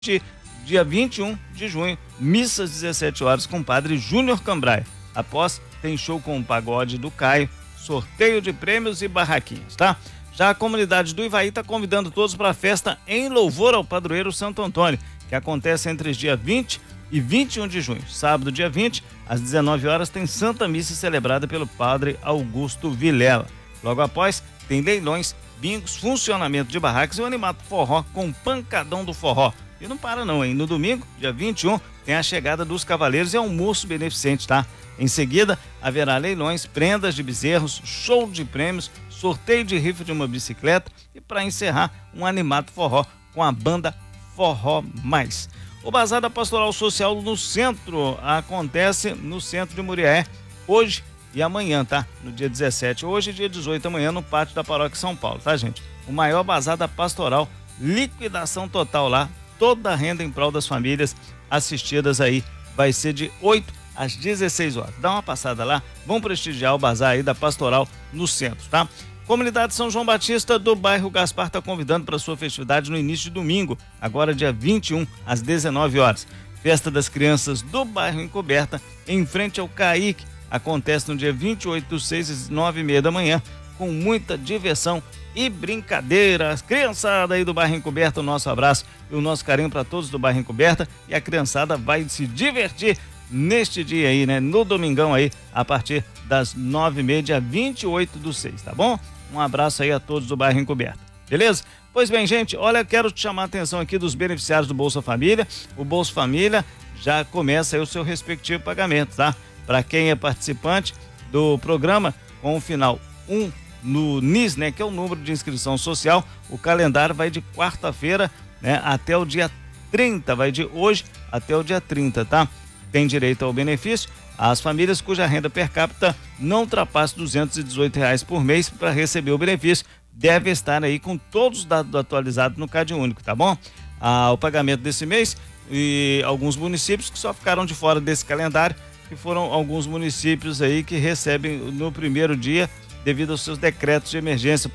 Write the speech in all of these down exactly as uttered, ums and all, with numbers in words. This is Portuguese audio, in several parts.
dia vinte e um de junho, missa às dezessete horas com o padre Júnior Cambrai. Após, tem show com o pagode do Caio, sorteio de prêmios e barraquinhas, tá? Já a comunidade do Ivaí está convidando todos para a festa em louvor ao padroeiro Santo Antônio, que acontece entre os dias vinte e vinte e um de junho. Sábado, dia vinte, às dezenove horas, tem Santa Missa celebrada pelo padre Augusto Vilela. Logo após, tem leilões, bingos, funcionamento de barracas e o animado forró com pancadão do forró. E não para não, hein? No domingo, dia vinte e um, tem a chegada dos cavaleiros e almoço beneficente, tá? Em seguida, haverá leilões, prendas de bezerros, show de prêmios, sorteio de rifa de uma bicicleta e, para encerrar, um animado forró com a banda Forró Mais. O Bazar da Pastoral Social no centro acontece no centro de Muriaé hoje e amanhã, tá? No dia dezessete, hoje e dia dezoito, amanhã no pátio da Paróquia São Paulo, tá, gente? O maior Bazar da Pastoral, liquidação total lá, toda a renda em prol das famílias assistidas aí, vai ser de oito às dezesseis horas. Dá uma passada lá, vamos prestigiar o Bazar aí da Pastoral no centro, tá? Comunidade São João Batista do bairro Gaspar está convidando para sua festividade no início de domingo, agora dia vinte e um, às dezenove horas. Festa das Crianças do bairro Encoberta, em frente ao Caique, acontece no dia vinte e oito do seis, às nove e meia da manhã, com muita diversão e brincadeira. As criançada aí do bairro Encoberta, o nosso abraço e o nosso carinho para todos do bairro Encoberta, e a criançada vai se divertir neste dia aí, né? No domingão aí, a partir das nove e meia, dia vinte e oito do seis, tá bom? Um abraço aí a todos do bairro Encoberta, beleza? Pois bem, gente, olha, quero te chamar a atenção aqui dos beneficiários do Bolsa Família. O Bolsa Família já começa aí o seu respectivo pagamento, tá? Para quem é participante do programa com o final um no N I S, né? Que é o número de inscrição social, o calendário vai de quarta-feira, né? Até o dia trinta, vai de hoje até o dia trinta, tá? Tem direito ao benefício as famílias cuja renda per capita não ultrapasse duzentos e dezoito reais por mês para receber o benefício, deve estar aí com todos os dados atualizados no Cade Único, tá bom? Ah, o pagamento desse mês e alguns municípios que só ficaram de fora desse calendário, que foram alguns municípios aí que recebem no primeiro dia devido aos seus decretos de emergência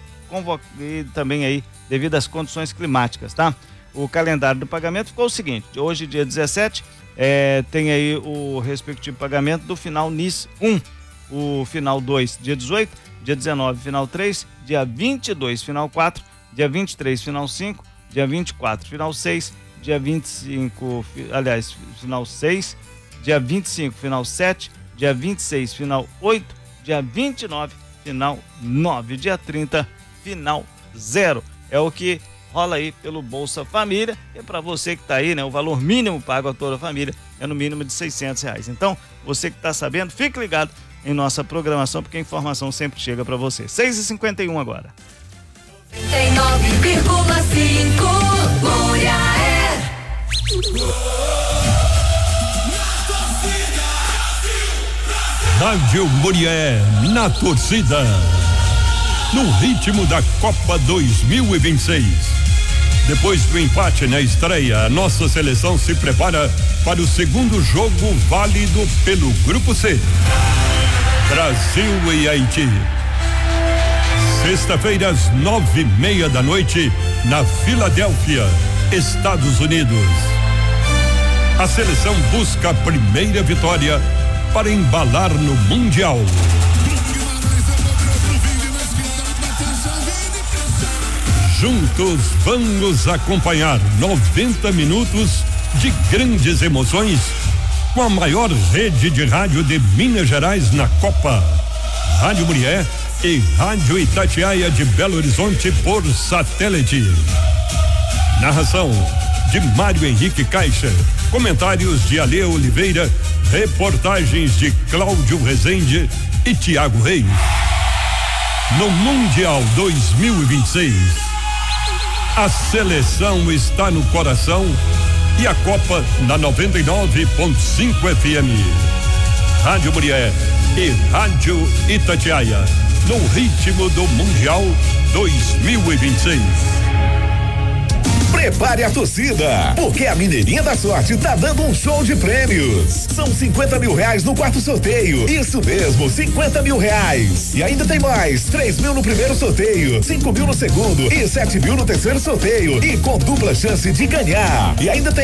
e também aí devido às condições climáticas, tá? O calendário do pagamento ficou o seguinte: hoje, dia dezessete, É, tem aí o respectivo pagamento do final N I S um, o final dois, dia dezoito, dia dezenove, final três, dia vinte e dois, final quatro, dia vinte e três, final cinco, dia vinte e quatro, final seis, dia vinte e cinco, aliás, final seis, dia vinte e cinco, final sete, dia vinte e seis, final oito, dia vinte e nove, final nove, dia trinta, final zero. É o que rola aí pelo Bolsa Família, e para você que está aí, né, o valor mínimo pago a toda a família é no mínimo de seiscentos reais. Então, você que está sabendo, fique ligado em nossa programação, porque a informação sempre chega para você. seis e cinquenta e um agora. noventa e nove vírgula cinco Muriaé. Rádio Muriaé, na torcida. No ritmo da Copa dois mil e vinte e seis. Depois do empate na estreia, a nossa seleção se prepara para o segundo jogo válido pelo Grupo C. Brasil e Haiti. Sexta-feira, às nove e meia da noite, na Filadélfia, Estados Unidos. A seleção busca a primeira vitória para embalar no Mundial. Juntos vamos acompanhar noventa minutos de grandes emoções com a maior rede de rádio de Minas Gerais na Copa. Rádio Muriaé e Rádio Itatiaia de Belo Horizonte por satélite. Narração de Mário Henrique Caixa. Comentários de Ale Oliveira. Reportagens de Cláudio Rezende e Tiago Reis. No Mundial dois mil e vinte e seis. A seleção está no coração e a Copa na noventa e nove ponto cinco F M. Rádio Muriaé e Rádio Itatiaia, no ritmo do Mundial dois mil e vinte e seis. Prepare a torcida, porque a Mineirinha da Sorte tá dando um show de prêmios. São cinquenta mil reais no quarto sorteio. Isso mesmo, cinquenta mil reais. E ainda tem mais, três mil no primeiro sorteio, cinco mil no segundo e sete mil no terceiro sorteio. E com dupla chance de ganhar. E ainda tem